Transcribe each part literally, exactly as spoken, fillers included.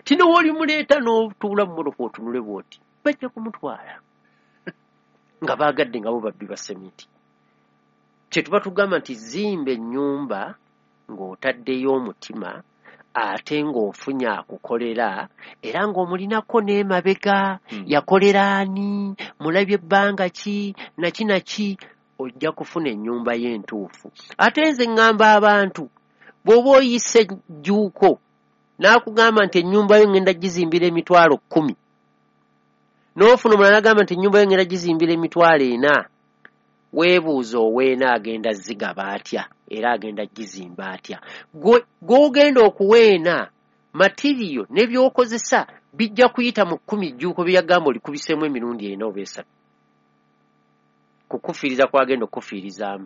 kino woli muleeta n'otuula mu mmotoka otunule bw'oti bajja kumutwala nga baagadde nga bo babbi ba sementi. Kye tuba tugamba nti zimba ennyumba ng'otaddeyo omutima ate ng'ofunye akukolera era ng'omulinako n'emabega hmm. yakolera ani mulabye ebbanga ki naki naki ojja kufuna ennyumba y'entuufu. Ate nze ŋŋamba abantu bw'oba oyise jjuuko n'akugamba nti ennyumba yo ngenda gizimbira emitwalo kkumi n'ofuna omulala n'agamba nti ennyumba yo ngenda gizimbira emitwalo ena, weebuuza oweena agenda zigaba atya era agenda gizimba atya. Gw'ogenda okuweena matiriyo ne by'okozesa bijja kuyita mu kkumi jjuuko bye yagamba olikubiseemu emirundi ena oba esatu. Kukufiiriza kwagenda okufiirizaamu.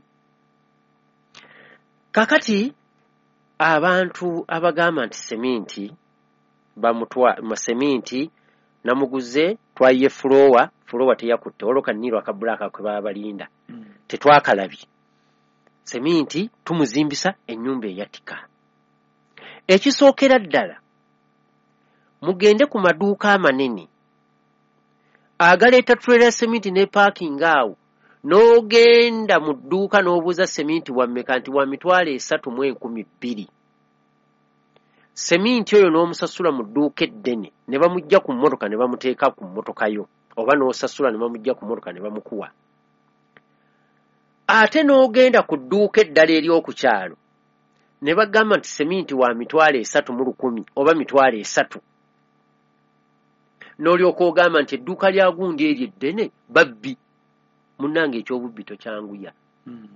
Kakati abantu abagamba nti seminti bamutwa seminti namuguze twaye flowa flowa teyakutte oloka niro akabulaka kwe babalinda mm. tetwakalabye seminti tumuzimbisa ennyumba eyatika. Ekisookera ddala mugende ku maduuka amanene agaleeta trailer seminti ne parking awo n'ogenda mu dduuka n'obuuza seminti wammeka nti wa mitwalo esatu mu enkumi bbiri. Seminti oyo n'omusasula mu dduuka eddene ne bamujja ku mmotoka ne bamuteeka ku mmotoka yo oba n'osasula ne bamujja ku mmotoka ne bamukuwa. Ate n'ogenda ku dduuka eddala ery'oku kyalo ne bagamba nti seminti wa mitwalo esatu mu lukumi oba mitwalo esatu. N'olyoka ogamba nti edduuka lya gundi eryo eddene babbi. Munnange ekyobubbi tokyanguya. Hmm.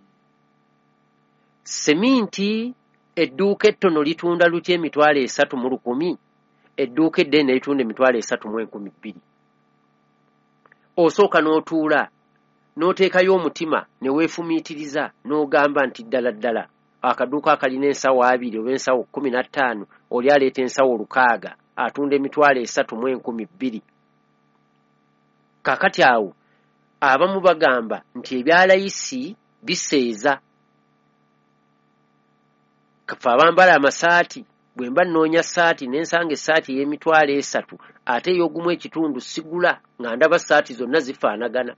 Seminti edduuka ettono litunda lutya emitwalo esatu mu lukumi, edduuka eddene litunda emitwalo esatu mu enkumi bbiri. Osooka n'otuula n'oteekayo omutima ne weefumiitiriza n'ogamba nti ddala ddala akaduuka akalina ensawo abiri oba ensawo kkumi na ttaano oli aleeta ensawo lukaaga atunda emitwalo esatu mu enkumi bbiri. Kaakati awo abamu bagamba nti ebyalayisi biseeza. Kafa abambala amasaati bwe mba nnoonya saati n'ensanga essaati y'emitwalo esatu ate ey'ogumu ekitundu sigula nga ndaba saati zonna zifaanagana.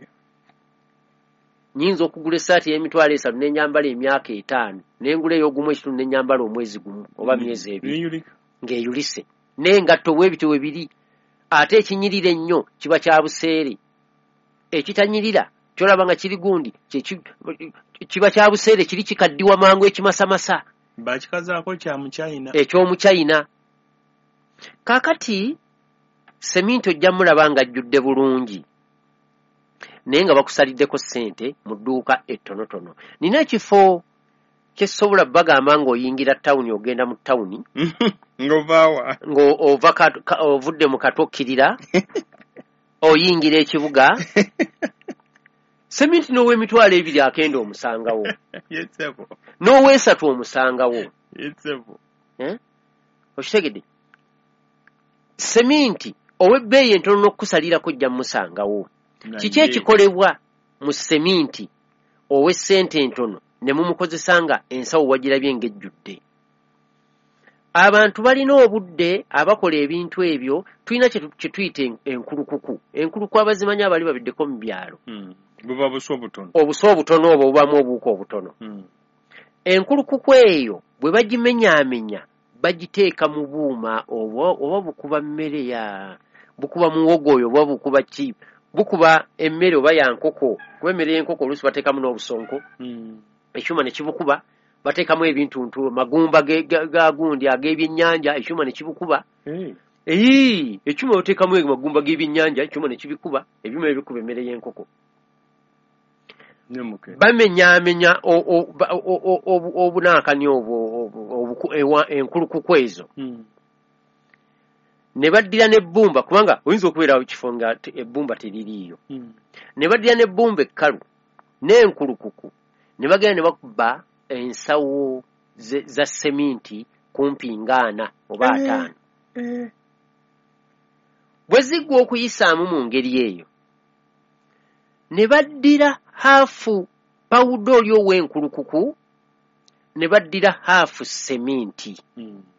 Nyinza okugula essaati y'emitwalo esatu n'ennyambala emyaka etaano n'engula ey'ogumu ekitundu n'ennyambala omwezi gumu oba myezi ebiri ng'eyulise n'engatto bwe bityo we biri. Ate ekinyirira ennyo kiba kya buseere, ekitanyirira kyolaba nga kiri gundi kiba kya buseere, kiri kikaddiwa mangu ekimasamasa bakikazaako kya mu China ekyomu China. Kaakati seminti ojja mulaba nga ajjudde bulungi naye nga bakusaliddeko ssente mu dduuka ettonotono. Nina ekifo kyesobola bagamba ng'oyingira ttawuni ogenda mu ttawuni ng'ovaawa ng'ova ovudde mu katokkirira oyingira ekibuga seminti n'ow'emitwalo ebiri akenda omusangawo n'ow'esatu omusangawo. Eh? Okitegedde? Seminti ow'ebbeeyi entono n'okusalirako ojja musangawo. Kiki ekikolebwa mu seminti ow'essente entono ne mumukozesa nga ensawo wagirabye ng'ejjudde? Abantu balina obudde abakola ebintu ebyo, tulina kye tuyita enkulukuku. Enkuluku abazimanyi abali babiddeko mu byalo. Hmm. Buba buso obutono. Obuso obutono obwo bubamu obuuka obutono. Hmm. Enkulukuku eyo bwe bagimenyaamenya bagiteeka mu buuma oba oba bukuba mmere ya bukuba muwogo oyo oba bukuba ki bukuba emmere oba ya nkoko. Kuba emmere y'enkoko oluusi bateekamu n'obusonko. Hmm. Ekyuma ne kibukuba bateekamu ebintu ntu magumba ga gundi ag'ebyennyanja ekyuma ne kibukuba. Hmm. Eyi ekyuma oteekamu magumba g'ebyennyanja ekyuma ne kibikuba ebyuma ebikuba emmere y'enkoko. Bamenyaamenya obunankani obwo enkulukuku ezo. Hmm. Ne baddira n'ebbumba kubanga oyinza okubeera kifo nga ebbumba teririiyo. Hmm. Ne baddira n'ebbumba ekkalu n'enkulukuku ne bagenda ne bakuba ensawo za seminti kumpi ngaana oba ataano. Eh. Bwe ziggwa okuyisaamu mu ngeri eyo ne baddira haafu pawudo oli ow'enkulukuku ne baddira haafu seminti. Hmm.